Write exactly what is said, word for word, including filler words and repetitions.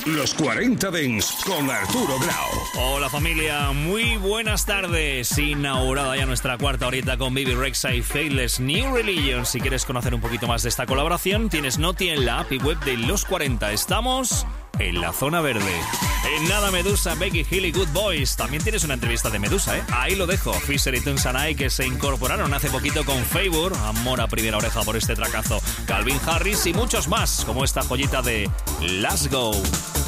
Los cuarenta Dance con Arturo Grau. Hola familia, muy buenas tardes. Inaugurada ya nuestra cuarta horita con Bibi Rexha y Faithless New Religion. Si quieres conocer un poquito más de esta colaboración, tienes Noti en la app y web de Los cuarenta. Estamos en la zona verde. En nada, Medusa, Becky Hill y Good Boys. También tienes una entrevista de Medusa, ¿eh? Ahí lo dejo. Fisher y Tunsanai, que se incorporaron hace poquito con Favor. Amor a primera oreja por este tracazo. Calvin Harris y muchos más, como esta joyita de Let's Go.